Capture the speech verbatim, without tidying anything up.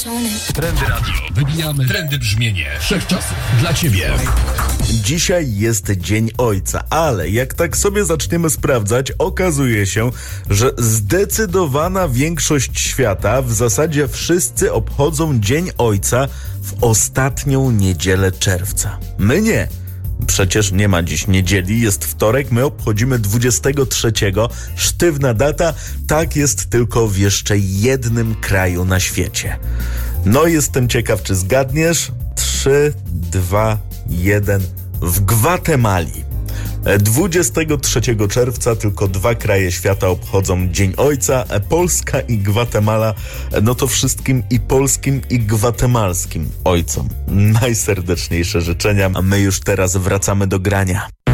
Trendy Radio. Wybijamy trendy brzmienie wszechczasów dla Ciebie. Dzisiaj jest Dzień Ojca, ale jak tak sobie zaczniemy sprawdzać, okazuje się, że zdecydowana większość świata, w zasadzie wszyscy obchodzą Dzień Ojca w ostatnią niedzielę czerwca. My nie. Przecież nie ma dziś niedzieli, jest wtorek, my obchodzimy dwudziestego trzeciego. Sztywna data, tak jest tylko w jeszcze jednym kraju na świecie. No jestem ciekaw, czy zgadniesz. trzy, dwa, jeden. W Gwatemali. dwudziestego trzeciego czerwca tylko dwa kraje świata obchodzą Dzień Ojca, Polska i Gwatemala. No to wszystkim i polskim, i gwatemalskim ojcom najserdeczniejsze życzenia, a my już teraz wracamy do grania.